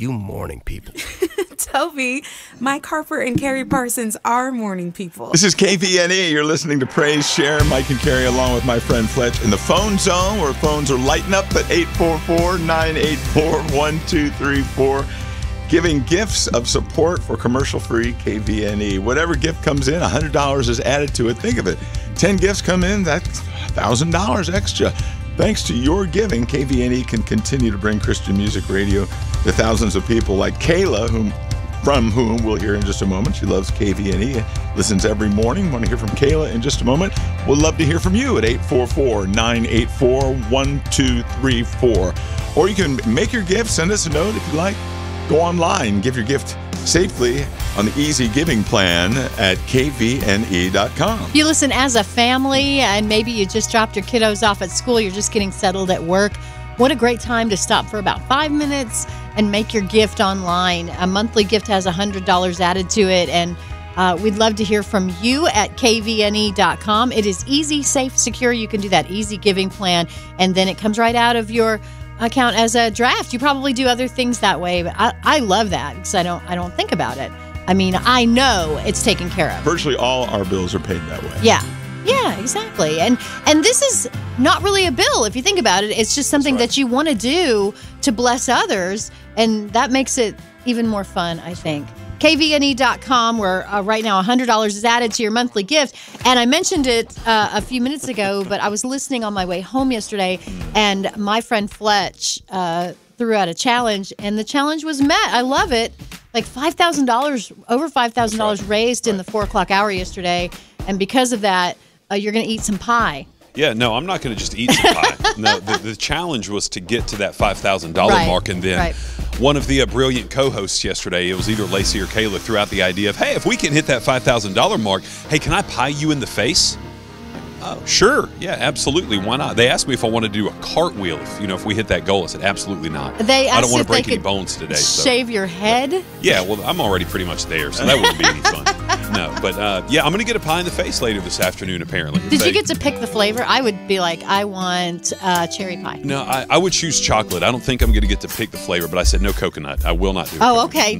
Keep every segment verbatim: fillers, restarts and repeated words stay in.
You morning people. Toby, Mike Harper and Carrie Parsons are morning people. This is K V N E. You're listening to Praise Share. Mike and Carrie along with my friend Fletch in the phone zone where phones are lighting up at eight four four, nine eight four, one two three four. Giving gifts of support for commercial-free K V N E. Whatever gift comes in, one hundred dollars is added to it. Think of it. ten gifts come in, that's one thousand dollars extra. Thanks to your giving, K V N E can continue to bring Christian music radio to thousands of people like Kayla, whom, from whom we'll hear in just a moment. She loves K V N E, listens every morning. Want to hear from Kayla in just a moment? We'd love to hear from you at eight four four, nine eight four, one two three four. Or you can make your gift, send us a note if you like. Go online, give your gift safely on the Easy Giving plan at K V N E dot com. You listen as a family, and maybe you just dropped your kiddos off at school. You're just getting settled at work. What a great time to stop for about five minutes and make your gift online. A monthly gift has one hundred dollars added to it, and uh, we'd love to hear from you at K V N E dot com. It is easy, safe, secure. You can do that Easy Giving plan, and then it comes right out of your account as a draft. You probably do other things that way, but I, I love that because I don't I don't think about it. I mean, I know it's taken care of. Virtually all our bills are paid that way. Yeah. Yeah, exactly. And and this is not really a bill if you think about it. It's just something That's right. that you want to do to bless others, and that makes it even more fun, I think. K V N E dot com, where uh, right now one hundred dollars is added to your monthly gift. And I mentioned it uh, a few minutes ago, but I was listening on my way home yesterday, and my friend Fletch uh, threw out a challenge, and the challenge was met. I love it. Like five thousand dollars, over five thousand dollars raised in the four o'clock hour yesterday. And because of that, uh, you're going to eat some pie. Yeah, no, I'm not going to just eat some pie. No, the, the challenge was to get to that five thousand dollars Right, mark, and then right. one of the uh, brilliant co-hosts yesterday, it was either Lacey or Kayla, threw out the idea of, hey, if we can hit that five thousand dollars mark, hey, can I pie you in the face? Oh, sure. Yeah, absolutely. Why not? They asked me if I wanted to do a cartwheel if, you know, if we hit that goal. I said, absolutely not. They I don't asked want if to break they any could bones today. So. Shave your head? Yeah, well, I'm already pretty much there, so that wouldn't be any fun. No, but uh, yeah, I'm going to get a pie in the face later this afternoon, apparently. Did They- you get to pick the flavor? I would be like, I want uh, cherry pie. No, I, I would choose chocolate. I don't think I'm going to get to pick the flavor, but I said no coconut. I will not do it. Oh, okay.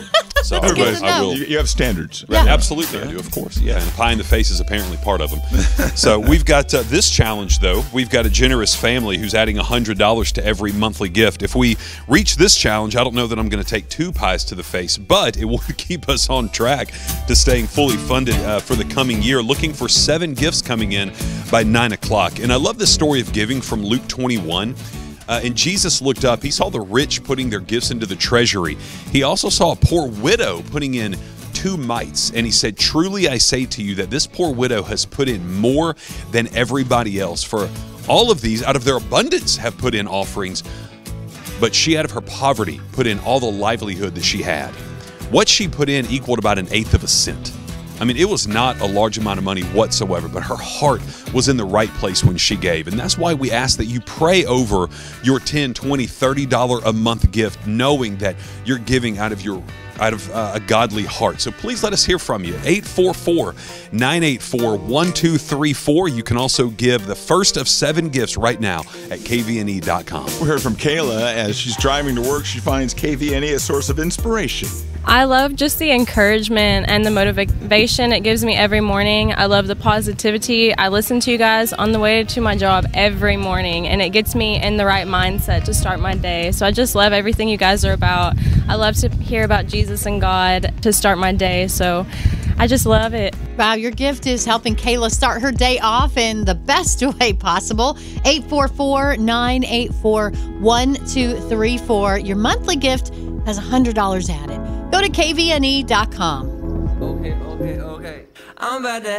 So I, That's good will- to I know. will. You, you have standards. Right, Yeah. absolutely, I do, of course. Yeah, and pie in the face is apparently part of them. So we've got uh, this challenge, though. We've got a generous family who's adding one hundred dollars to every monthly gift. If we reach this challenge, I don't know that I'm going to take two pies to the face, but it will keep us on track to staying fully funded uh, for the coming year, looking for seven gifts coming in by nine o'clock. And I love the story of giving from Luke twenty-one. Uh, and Jesus looked up. He saw the rich putting their gifts into the treasury. He also saw a poor widow putting in two mites. And he said, truly I say to you that this poor widow has put in more than everybody else. For all of these, out of their abundance, have put in offerings. But she, out of her poverty, put in all the livelihood that she had. What she put in equaled about an eighth of a cent. I mean, it was not a large amount of money whatsoever, but her heart was in the right place when she gave. And that's why we ask that you pray over your ten, twenty, thirty dollars a month gift, knowing that you're giving out of your out of uh, a godly heart. So please let us hear from you. eight four four, nine eight four, one two three four. You can also give the first of seven gifts right now at K V N E dot com. We heard from Kayla. As she's driving to work, she finds K V N E a source of inspiration. I love just the encouragement and the motivation it gives me every morning. I love the positivity. I listen to you guys on the way to my job every morning, and it gets me in the right mindset to start my day. So I just love everything you guys are about. I love to hear about Jesus and God to start my day. So I just love it. Wow, your gift is helping Kayla start her day off in the best way possible. eight four four, nine eight four, one two three four. Your monthly gift has one hundred dollars added. Go to K V N E dot com. Okay, okay, okay. I'm about to